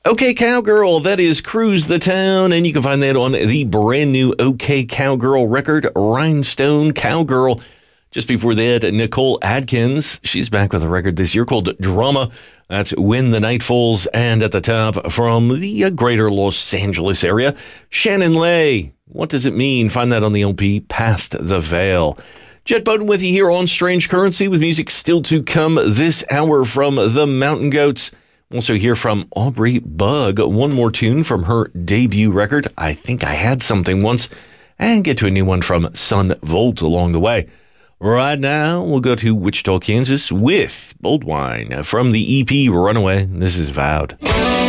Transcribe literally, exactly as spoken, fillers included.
OK Cowgirl, that is Cruise the Town, and you can find that on the brand new OK Cowgirl record, Rhinestone Cowgirl. Just before that, Nicole Adkins, she's back with a record this year called Drama. That's When the Night Falls. And at the top, from the greater Los Angeles area, Shannon Lay. What does it mean? Find that on the L P, Past the Veil. Jet Bowden with you here on Strange Currency, with music still to come this hour from the Mountain Goats. Also hear from Aubrey Bug, one more tune from her debut record, I Think I Had Something Once, and get to a new one from Sun Volt along the way. Right now, we'll go to Wichita, Kansas with Bold Wine from the E P Runaway. This is Vowed.